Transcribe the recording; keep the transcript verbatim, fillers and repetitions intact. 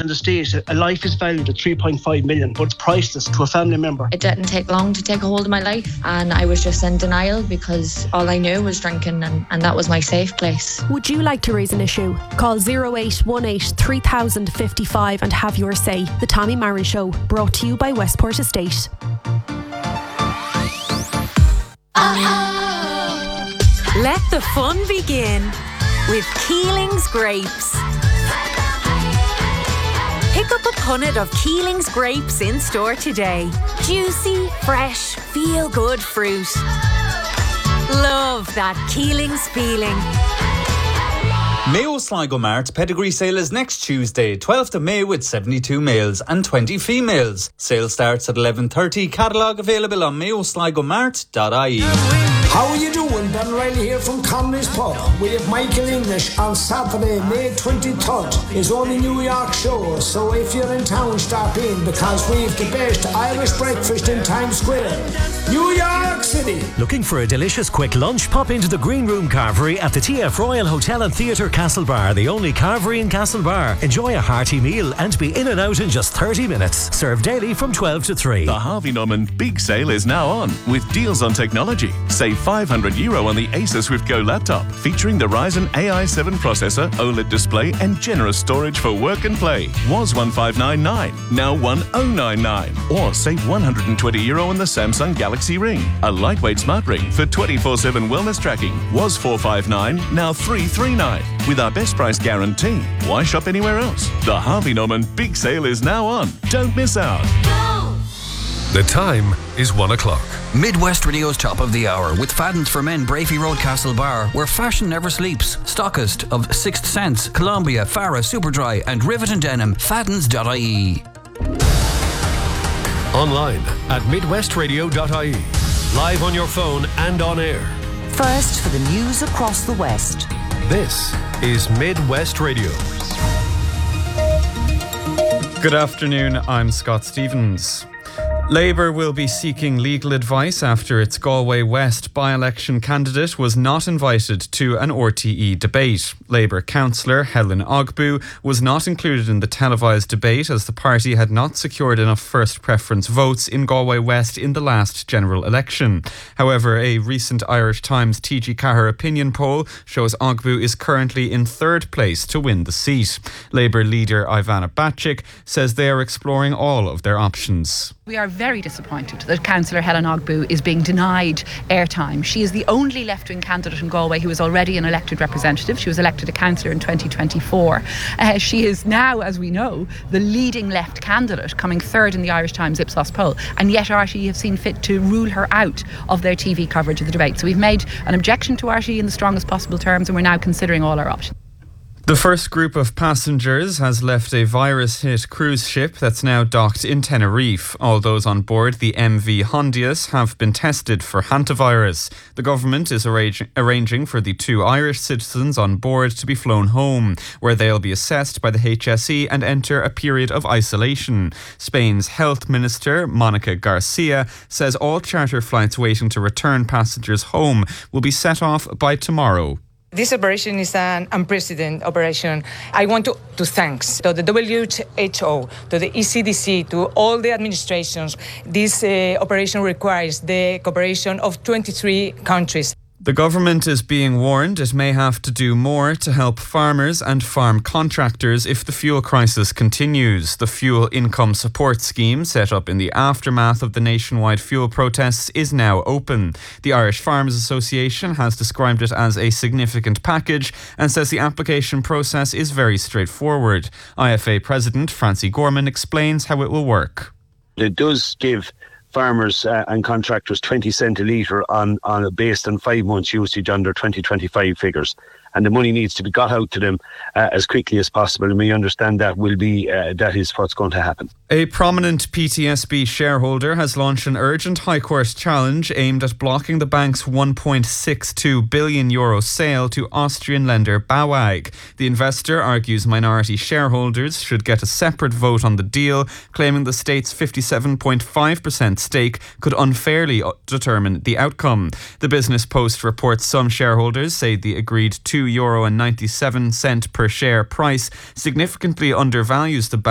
in the state, a life is valued at three point five million, but it's priceless to a family member. It didn't take long to take a hold of my life, and I was just in denial because all I knew was drinking, and, and that was my safe place. Would you like to raise an issue? Call oh eight one eight three thousand fifty-five and have your say. The Tommy Marin Show, brought to you by Westport Estate. Let the fun begin with Keeling's Grapes. Pick up a punnet of Keeling's Grapes in store today. Juicy, fresh, feel-good fruit. Love that Keeling's feeling. Mayo Sligo Mart Pedigree Sale is next Tuesday, twelfth of May, with seventy-two males and twenty females. Sale starts at eleven thirty. Catalogue available on mayo sligo mart dot I E. How are you doing? Ben Riley here from Conley's Pub. We have Michael English on Saturday, May twenty-third. It's only New York show, so if you're in town, stop in, because we've the best Irish breakfast in Times Square. New York City. Looking for a delicious quick lunch? Pop into the Green Room Carvery at the T F Royal Hotel and Theatre Castlebar, the only carvery in Castlebar. Enjoy a hearty meal and be in and out in just thirty minutes. Served daily from twelve to three. The Harvey Norman Big Sale is now on, with deals on technology. Save five hundred euro on the Asus Swift Go laptop, featuring the Ryzen A I seven processor, OLED display and generous storage for work and play. Was one five nine nine, now one thousand ninety-nine. Or save one hundred twenty euro on the Samsung Galaxy Ring, a lightweight smart ring for twenty-four seven wellness tracking. Was four five nine, now three three nine. With our best price guarantee. Why shop anywhere else? The Harvey Norman Big Sale is now on. Don't miss out. The time is one o'clock. Midwest Radio's top of the hour with Fadden's for Men, Brafey Road, Castlebar, where fashion never sleeps. Stockist of Sixth Sense, Columbia, Farah, Superdry and Rivet and Denim. Faddens dot I E. Online at midwest radio dot I E. Live on your phone and on air. First for the news across the West. This is Midwest Radio. Good afternoon, I'm Scott Stevens. Labour will be seeking legal advice after its Galway West by-election candidate was not invited to an R T E debate. Labour councillor Helen Ogbu was not included in the televised debate as the party had not secured enough first preference votes in Galway West in the last general election. However, a recent Irish Times T G Cahir opinion poll shows Ogbu is currently in third place to win the seat. Labour leader Ivana Bacik says they are exploring all of their options. We are very disappointed that Councillor Helen Ogbu is being denied airtime. She is the only left-wing candidate in Galway who is already an elected representative. She was elected a councillor in twenty twenty-four. Uh, she is now, as we know, the leading left candidate, coming third in the Irish Times Ipsos poll, and yet R T E have seen fit to rule her out of their T V coverage of the debate. So we've made an objection to R T E in the strongest possible terms, and we're now considering all our options. The first group of passengers has left a virus-hit cruise ship that's now docked in Tenerife. All those on board the M V Hondius have been tested for hantavirus. The government is arranging, arranging for the two Irish citizens on board to be flown home, where they'll be assessed by the H S E and enter a period of isolation. Spain's health minister, Monica Garcia, says all charter flights waiting to return passengers home will be set off by tomorrow. This operation is an unprecedented operation. I want to, to thank to the W H O, to the E C D C, to all the administrations. This uh, operation requires the cooperation of twenty-three countries. The government is being warned it may have to do more to help farmers and farm contractors if the fuel crisis continues. The Fuel Income Support Scheme, set up in the aftermath of the nationwide fuel protests, is now open. The Irish Farmers Association has described it as a significant package and says the application process is very straightforward. I F A President Francie Gorman explains how it will work. It does give farmers uh, and contractors twenty cent a litre on, on based on five months usage under twenty twenty-five figures. And the money needs to be got out to them uh, as quickly as possible. And we understand that will be uh, that is what's going to happen. A prominent P T S B shareholder has launched an urgent High Court challenge aimed at blocking the bank's one point six two billion euro sale to Austrian lender BAWAG. The investor argues minority shareholders should get a separate vote on the deal, claiming the state's fifty-seven point five percent stake could unfairly determine the outcome. The Business Post reports some shareholders say the agreed two euro and ninety-seven cent per share price significantly undervalues the